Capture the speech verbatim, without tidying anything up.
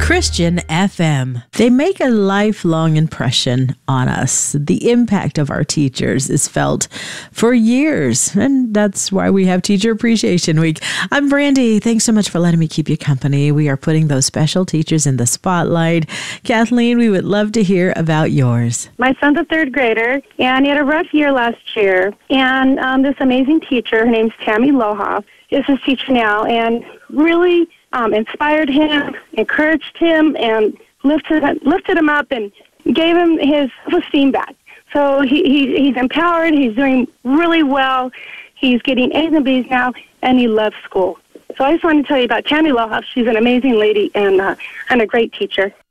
Christian F M. They make a lifelong impression on us. The impact of our teachers is felt for years, and that's why we have Teacher Appreciation Week. I'm Brandy. Thanks so much for letting me keep you company. We are putting those special teachers in the spotlight. Kathleen, we would love to hear about yours. My son's a third grader, and he had a rough year last year. And um, this amazing teacher, her name's Tammy Lohoff, is his teacher now, and really um, inspired him, encouraged him, and lifted lifted him up and gave him his esteem back. So he, he he's empowered. He's doing really well. He's getting A's and B's now, and he loves school. So I just wanted to tell you about Tammy Lohoff. She's an amazing lady and uh, and a great teacher.